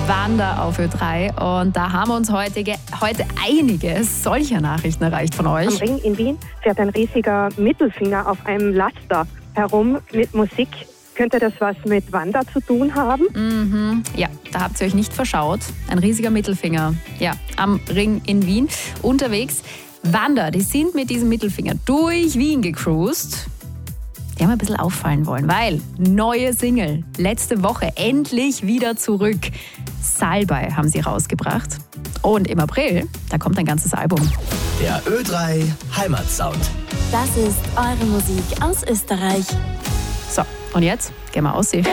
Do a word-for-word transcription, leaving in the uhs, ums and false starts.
Wanda auf Ö drei. Und da haben uns heute, heute einige solcher Nachrichten erreicht von euch. Am Ring in Wien fährt ein riesiger Mittelfinger auf einem Laster herum mit Musik. Könnte das was mit Wanda zu tun haben? Mhm. Ja, da habt ihr euch nicht verschaut. Ein riesiger Mittelfinger, ja, am Ring in Wien unterwegs. Wanda, die sind mit diesem Mittelfinger durch Wien gecruised. Die haben ein bisschen auffallen wollen, weil neue Single, letzte Woche endlich wieder zurück. Salbei haben sie rausgebracht. Und im April, da kommt ein ganzes Album. Der Ö drei Heimatsound. Das ist eure Musik aus Österreich. So, und jetzt gehen wir aussehen.